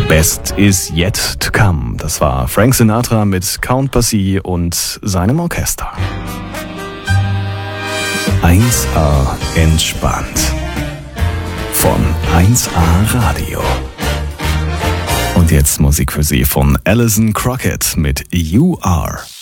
Best is yet to come. Das war Frank Sinatra mit Count Basie und seinem Orchester. 1A entspannt. Von 1A Radio. Und jetzt Musik für Sie von Alison Crockett mit You Are.